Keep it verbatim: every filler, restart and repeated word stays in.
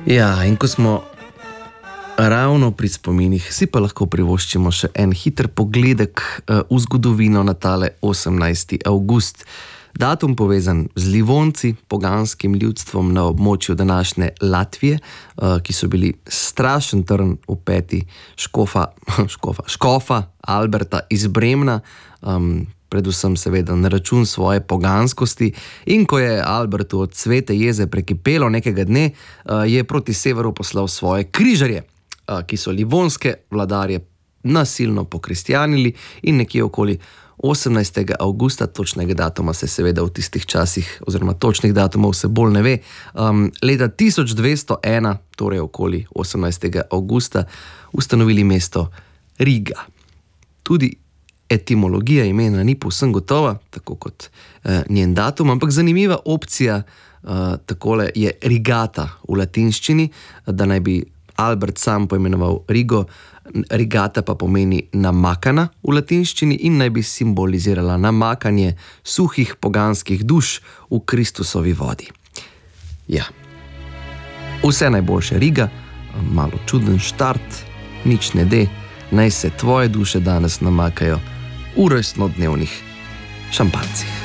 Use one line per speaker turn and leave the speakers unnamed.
Ja, in ko smo ravno pri spominih, si pa lahko privoščimo še en hiter pogledek v zgodovino na tale osemnajsti avgust. Datum povezan z Livonci, poganskim ljudstvom na območju današnje Latvije, ki so bili strašen trn v peti škofa, škofa, škofa Alberta iz Bremna, um, predvsem seveda na račun svoje poganskosti. In ko je Albertu od Svete jeze prekipelo nekega dne, je proti severu poslal svoje križarje, ki so livonske vladarje nasilno pokristjanili, in nekje okoli osemnajstega avgusta, točnega datuma se seveda v tistih časih, oziroma točnih datumov se bolj ne ve, um, leta tisoč dvesto ena, torej okoli osemnajstega avgusta, ustanovili mesto Riga. Tudi etimologija imena ni povsem gotova, tako kot eh, njen datum, ampak zanimiva opcija eh, takole je rigata v latinščini, da naj bi Albert sam poimenoval Rigo, rigata pa pomeni namakana v latinščini in naj bi simbolizirala namakanje suhih poganskih duš v Kristusovi vodi. Ja, vse najboljše, Riga, malo čuden štart, nič ne de, naj se tvoje duše danes namakajo v rojstnodnevnih šampanjcih.